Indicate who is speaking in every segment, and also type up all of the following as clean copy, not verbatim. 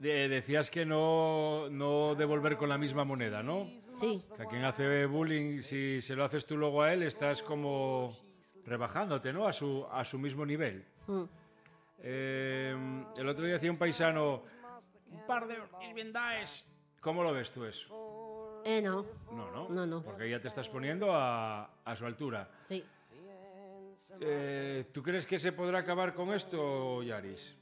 Speaker 1: Decías que no devolver con la misma moneda, ¿no?
Speaker 2: Sí.
Speaker 1: Que a quien hace bullying, si se lo haces tú luego a él, estás como rebajándote, ¿no? A su mismo nivel. El otro día decía un paisano, un par de irbendaes. ¿Cómo lo ves tú eso?
Speaker 2: No. No.
Speaker 1: Porque ya te estás poniendo a su altura.
Speaker 2: Sí.
Speaker 1: ¿Tú crees que se podrá acabar con esto, Yaris?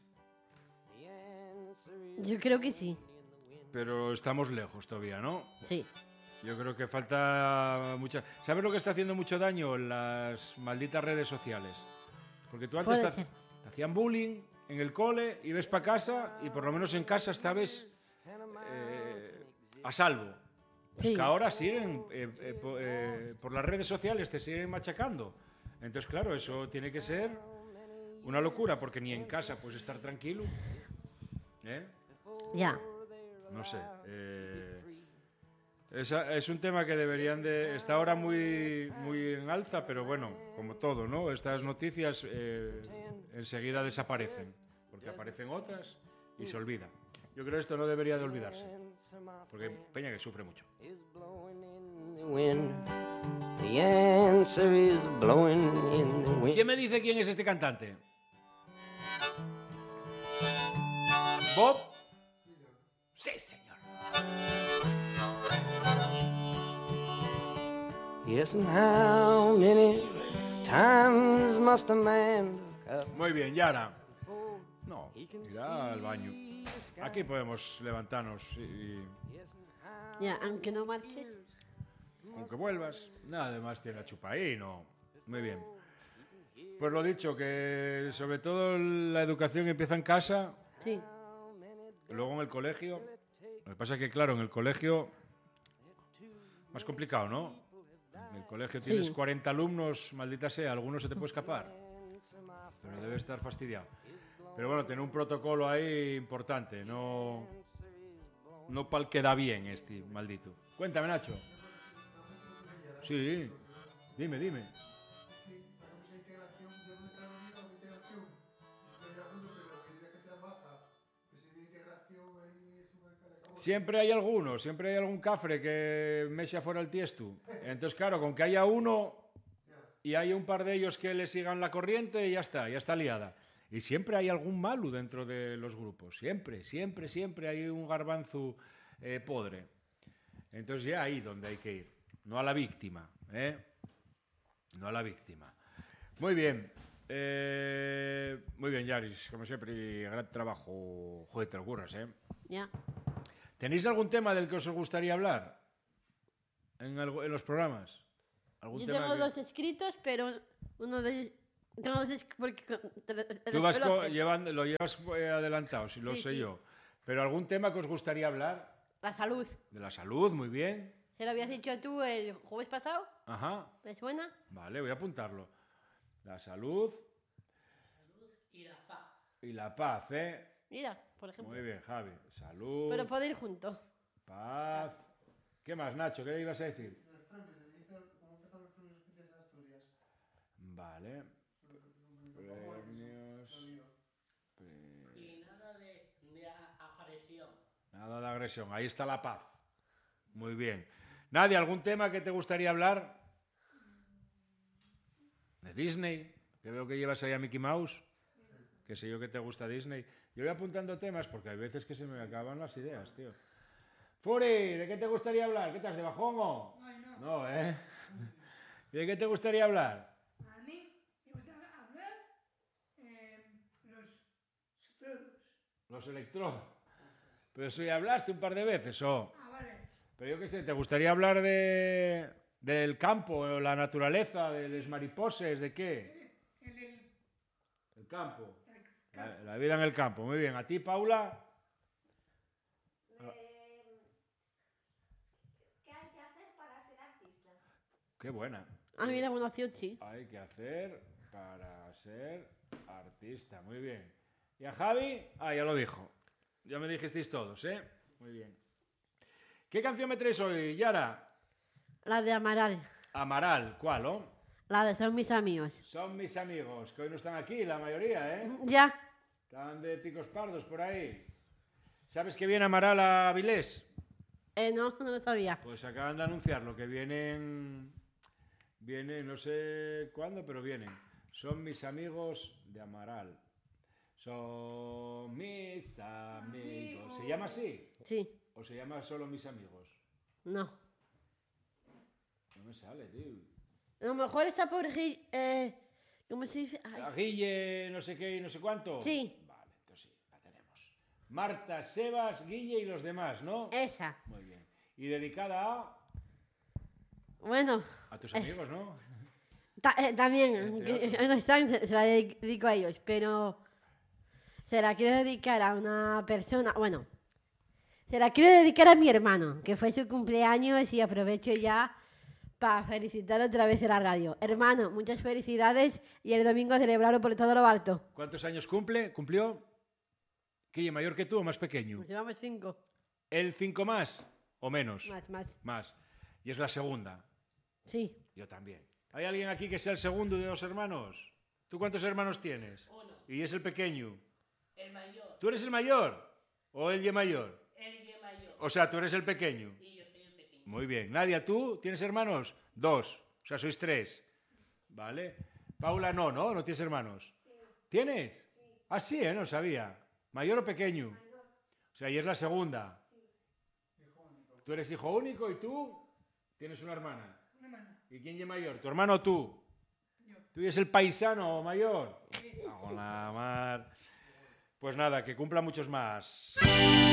Speaker 2: Yo creo que sí.
Speaker 1: Pero estamos lejos todavía, ¿no?
Speaker 2: Sí.
Speaker 1: Yo creo que falta mucha... ¿Sabes lo que está haciendo mucho daño? Las malditas redes sociales. Porque tú antes te hacían bullying en el cole y ves para casa y por lo menos en casa estabas a salvo. Pues que ahora siguen, por las redes sociales te siguen machacando. Entonces, claro, eso tiene que ser una locura porque ni en casa puedes estar tranquilo.
Speaker 2: Ya.
Speaker 1: No sé. Es un tema que deberían de... Está ahora muy en alza, pero bueno, como todo, ¿no? Estas noticias enseguida desaparecen, porque aparecen otras y se olvidan. Yo creo que esto no debería de olvidarse, porque Peña que sufre mucho. ¿Quién me dice quién es este cantante? ¿Bob? Sí, señor. Yes, and how many times must a man... Muy bien, Yara. No, irá al baño. Aquí podemos levantarnos y...
Speaker 2: Ya, aunque no marches.
Speaker 1: Aunque vuelvas, nada más tiene la chupa ahí, ¿no? Muy bien. Pues lo dicho, que sobre todo la educación empieza en casa.
Speaker 2: Sí.
Speaker 1: Luego en el colegio. Lo que pasa es que, claro, en el colegio... Más complicado, ¿no? En el colegio tienes 40 alumnos, maldita sea, alguno se te puede escapar. Pero debe estar fastidiado. Pero bueno, tiene un protocolo ahí importante, no pa'l que da bien este maldito. Cuéntame, Nacho. Sí, dime. Siempre hay algún cafre que me echa fuera el tiesto. Entonces, claro, con que haya uno y haya un par de ellos que le sigan la corriente, ya está liada. Y siempre hay algún malo dentro de los grupos. Siempre hay un garbanzo podre. Entonces ya ahí donde hay que ir. No a la víctima, No a la víctima. Muy bien. Muy bien, Yaris. Como siempre, gran trabajo. Joder, te lo curras,
Speaker 2: Ya.
Speaker 1: ¿Tenéis algún tema del que os gustaría hablar en los programas?
Speaker 2: Yo tengo dos escritos, pero uno de ellos... Tengo dos porque...
Speaker 1: Tú lo llevas adelantado, si lo sé yo. Pero ¿algún tema que os gustaría hablar?
Speaker 2: La salud.
Speaker 1: De la salud, muy bien.
Speaker 2: ¿Se lo habías dicho tú el jueves pasado?
Speaker 1: Ajá.
Speaker 2: ¿Me suena?
Speaker 1: Vale, voy a apuntarlo. La salud...
Speaker 3: Y la paz.
Speaker 1: Y la paz,
Speaker 2: Mira, por ejemplo.
Speaker 1: Muy bien, Javi. Salud...
Speaker 2: Pero puede ir junto.
Speaker 1: Paz... ¿Qué más, Nacho? ¿Qué le ibas a decir?
Speaker 4: Los premios, ¿cómo empezaron los premios especiales de Asturias?
Speaker 1: Vale. Premios...
Speaker 3: Y nada de agresión.
Speaker 1: Nada de agresión. Ahí está la paz. Muy bien. Nadia, ¿algún tema que te gustaría hablar? ¿De Disney? Que veo que llevas ahí a Mickey Mouse. Que sé yo que te gusta Disney. Yo voy apuntando temas porque hay veces que se me acaban las ideas, tío. Furi, ¿de qué te gustaría hablar? ¿Qué estás, de bajón o...?
Speaker 5: Ay, no.
Speaker 1: No, ¿Y de qué te gustaría hablar?
Speaker 5: A mí me gusta hablar los electrodos.
Speaker 1: Los electrodos. Pero eso ya hablaste un par de veces, ¿o?
Speaker 5: Ah, vale.
Speaker 1: Pero yo qué sé, ¿te gustaría hablar del campo, la naturaleza, de las mariposas, de qué? El campo. La vida en el campo, muy bien. ¿A ti, Paula?
Speaker 6: ¿Qué hay que hacer para ser artista?
Speaker 1: Qué buena.
Speaker 2: A mí la opción sí.
Speaker 1: Hay que hacer para ser artista, muy bien. ¿Y a Javi? Ah, ya lo dijo. Ya me dijisteis todos, Muy bien. ¿Qué canción me traes hoy, Yara?
Speaker 2: La de Amaral.
Speaker 1: Amaral, ¿cuál, oh?
Speaker 2: La de Son mis amigos.
Speaker 1: Son mis amigos, que hoy no están aquí, la mayoría,
Speaker 2: Ya.
Speaker 1: Están de picos pardos por ahí. ¿Sabes que viene Amaral a Avilés?
Speaker 2: No, no lo sabía.
Speaker 1: Pues acaban de anunciarlo, que vienen, no sé cuándo, pero vienen. Son mis amigos de Amaral. Son mis amigos. ¿Se llama así?
Speaker 2: Sí,
Speaker 1: ¿O se llama solo mis amigos?
Speaker 2: no.
Speaker 1: No me sale, tío.
Speaker 2: A lo mejor está por... ¿Cómo se dice? Ay,
Speaker 1: ¿A Guille, no sé qué y no sé cuánto?
Speaker 2: Sí.
Speaker 1: Vale, entonces sí, la tenemos. Marta, Sebas, Guille y los demás, ¿no?
Speaker 2: esa.
Speaker 1: Muy bien. Y dedicada
Speaker 2: Bueno,
Speaker 1: a tus amigos, ¿no?
Speaker 2: también, que no están, se la dedico a ellos, pero se la quiero dedicar a una persona, bueno, se la quiero dedicar a mi hermano, que fue su cumpleaños y aprovecho ya para felicitarlo otra vez en la radio. Hermano, muchas felicidades y el domingo celebrarlo por todo lo alto.
Speaker 1: ¿Cuántos años cumplió? ¿Guille mayor que tú o más pequeño?
Speaker 2: Nos llevamos 5,
Speaker 1: ¿El 5 más o menos?
Speaker 2: más.
Speaker 1: Más. Y es la segunda.
Speaker 2: Sí,
Speaker 1: Yo también. ¿Hay alguien aquí que sea el segundo de 2 hermanos? ¿Tú cuántos hermanos tienes?
Speaker 3: 1.
Speaker 1: Y es el pequeño.
Speaker 3: El mayor.
Speaker 1: ¿Tú eres el mayor? ¿O el ye mayor?
Speaker 3: El que mayor.
Speaker 1: O sea, tú eres el pequeño.
Speaker 3: Y yo soy el pequeño.
Speaker 1: Muy bien. Nadia, ¿tú tienes hermanos? 2. O sea, sois 3. Vale. Paula, no, ¿no? ¿No tienes hermanos? Sí. ¿Tienes? Sí. Ah, sí, no sabía. ¿Mayor o pequeño? Mayor. O sea, y es la segunda. Sí.
Speaker 4: Hijo único.
Speaker 1: Tú eres hijo único y tú tienes una hermana.
Speaker 5: Una hermana.
Speaker 1: ¿Y quién es mayor? ¿Tu hermano o tú?
Speaker 5: Yo.
Speaker 1: ¿Tú eres el paisano mayor? Hola, mar. Pues nada, que cumpla muchos más.